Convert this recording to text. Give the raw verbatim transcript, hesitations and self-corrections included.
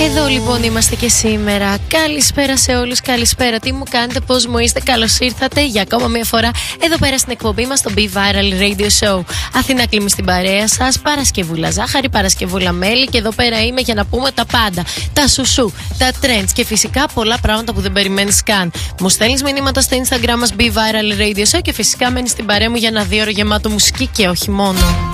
Εδώ λοιπόν είμαστε και σήμερα. Καλησπέρα σε όλους, καλησπέρα. Τι μου κάνετε, πώς μου είστε, καλώς ήρθατε για ακόμα μια φορά εδώ πέρα στην εκπομπή μας, στο Be Viral Radio Show. Αθήνα Κλίμη στην παρέα σας, Παρασκευούλα Ζάχαρη, Παρασκευούλα Μέλη. Και εδώ πέρα είμαι για να πούμε τα πάντα. Τα σουσού, τα trends και φυσικά πολλά πράγματα που δεν περιμένεις καν. Μου στέλνεις μηνύματα στο Instagram μας Be Viral Radio Show και φυσικά μένεις στην παρέα μου για ένα δύο ώρο γεμάτο μουσική και όχι μόνο.